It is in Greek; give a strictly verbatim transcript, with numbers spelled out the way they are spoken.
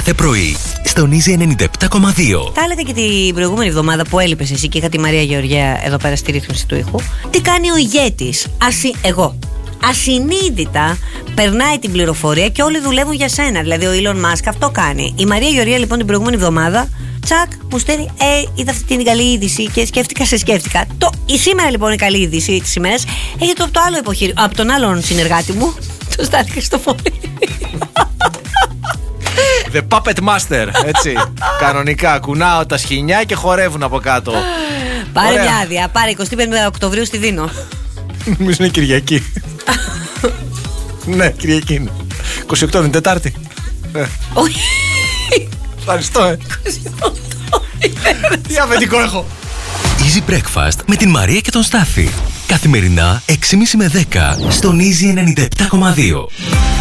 κάθε πρωί στον Easy ενενήντα επτά κόμμα δύο. Τα έλεγα και την προηγούμενη εβδομάδα που έλειπες εσύ και είχα τη Μαρία Γεωργία εδώ πέρα στη ρύθμιση του ήχου. Τι κάνει ο ηγέτης, ασυ... εγώ. Ασυνείδητα περνάει την πληροφορία και όλοι δουλεύουν για σένα. Δηλαδή ο Elon Musk αυτό κάνει. Η Μαρία Γεωργία λοιπόν την προηγούμενη εβδομάδα, τσακ, μου στέλνει, Ε, είδα αυτή την καλή είδηση και σκέφτηκα, σε σκέφτηκα. Το, η σήμερα λοιπόν η καλή είδηση της ημέρας έχει το από το άλλο υποχείριο, από τον άλλον συνεργάτη μου, το Στάθη Χριστοφόρη. The Puppet Master, έτσι. Κανονικά, κουνάω τα σχοινιά και χορεύουν από κάτω. Πάρε Ωραία. Μια άδεια, πάρε εικοστή πέμπτη Οκτωβρίου στη Δίνο. Νομίζω είναι Κυριακή. Ναι, Κυριακή είναι. είκοσι οκτώ είναι Τετάρτη. Όχι. Ευχαριστώ, ε. Τι αφεντικό έχω. Easy Breakfast με την Μαρία και τον Στάθη. Καθημερινά έξι και μισή με δέκα στον Easy ενενήντα επτά κόμμα δύο.